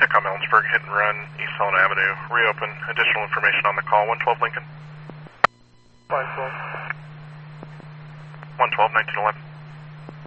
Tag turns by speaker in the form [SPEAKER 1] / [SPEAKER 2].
[SPEAKER 1] Check on Ellensburg, hit and run, East Solon Avenue, reopen. Additional information on the call, 112 Lincoln.
[SPEAKER 2] 512.
[SPEAKER 1] 112, 1911.